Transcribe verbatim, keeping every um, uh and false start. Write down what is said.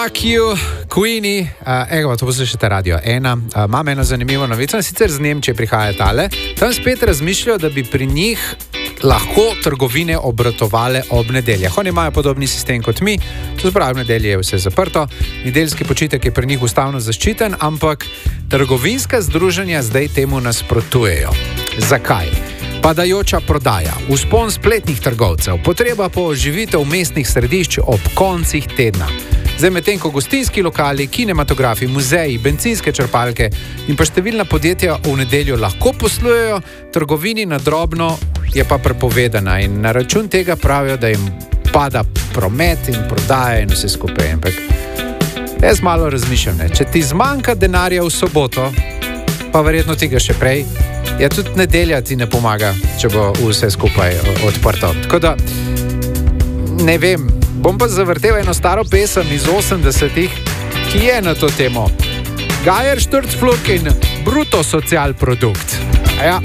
Fuck you, Queenie, uh, evo, to poslušate Radio ena. Uh, imam eno zanimivo novico, sicer z Nemčije prihaja tale. Tam spet razmišljajo, da bi pri njih lahko trgovine obratovale ob nedeljah. Oni imajo podobni sistem kot mi, to pravi, v nedelji je vse zaprto, nedeljski počitek je pri njih ustavno zaščiten, ampak trgovinska združenja zdaj temu nasprotujejo. Zakaj? Padajoča prodaja, vzpon spletnih trgovcev, potreba po oživitev mestnih središč ob koncih tedna. Zdaj medtem ko gostinski lokali, kinematografi, muzeji, bencinske črpalke in pa številna podjetja v nedeljo lahko poslujejo, trgovini na drobno je pa prepovedana in na račun tega pravijo, da jim pada promet in prodaja in vse skupaj. Ampak jaz malo razmišljam, ne? Če ti zmanjka denarja v soboto, pa verjetno tega še prej, ja tudi nedelja ti ne pomaga, če bo vse skupaj odprto. Tako da, ne vem, bom pa zavrtel eno staro pesem iz osemdesetih, ki je na to temo. Gajer Šturcfluk in bruto social produkt. Ja.